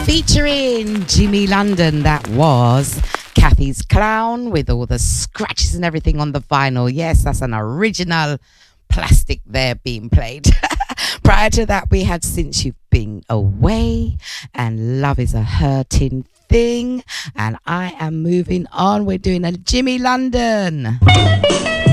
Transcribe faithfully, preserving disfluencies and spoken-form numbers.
Featuring Jimmy London, that was Kathy's Clown with all the scratches and everything on the vinyl. Yes, that's an original plastic there being played. Prior to that, we had Since You've Been Away and Love Is a Hurting Thing. And I am moving on. We're doing a Jimmy London.